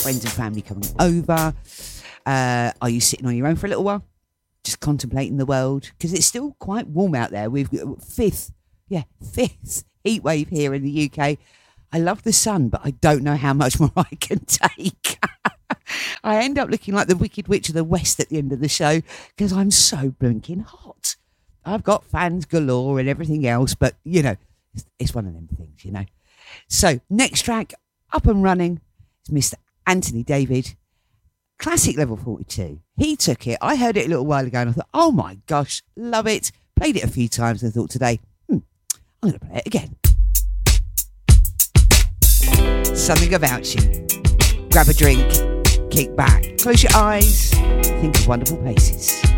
friends and family coming over? Are you sitting on your own for a little while? Just contemplating the world? Because it's still quite warm out there. We've got fifth heat wave here in the UK. I love the sun, but I don't know how much more I can take. I end up looking like the Wicked Witch of the West at the end of the show because I'm so blinking hot. I've got fans galore and everything else, but, you know, it's one of them things, you know. So, next track, up and running, is Mr. Anthony David, classic Level 42. He took it. I heard it a little while ago and I thought, oh my gosh, love it. Played it a few times and I thought today, I'm going to play it again. Something about you. Grab a drink, kick back, close your eyes, think of wonderful places.